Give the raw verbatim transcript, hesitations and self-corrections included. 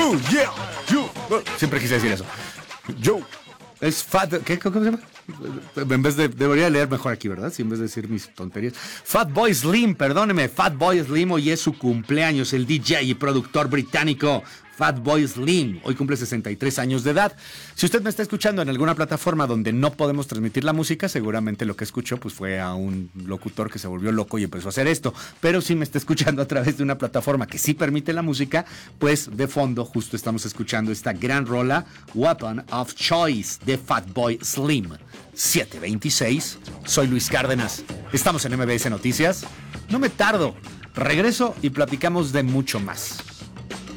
Oh, yeah, yo. Siempre quise decir eso. Yo. Es Fat... ¿Qué? ¿Cómo se llama? En vez de... Debería leer mejor aquí, ¿verdad? Si en vez de decir mis tonterías. Fatboy Slim, perdóneme. Fatboy Slim, hoy es su cumpleaños. El D J y productor británico Fatboy Slim. Hoy cumple sesenta y tres años de edad. Si usted me está escuchando en alguna plataforma donde no podemos transmitir la música, seguramente lo que escuchó pues fue a un locutor que se volvió loco y empezó a hacer esto. Pero si me está escuchando a través de una plataforma que sí permite la música, pues de fondo justo estamos escuchando esta gran rola, Weapon of Choice, de Fatboy Slim. siete veintiséis, soy Luis Cárdenas. Estamos en M B S Noticias. No me tardo. Regreso y platicamos de mucho más.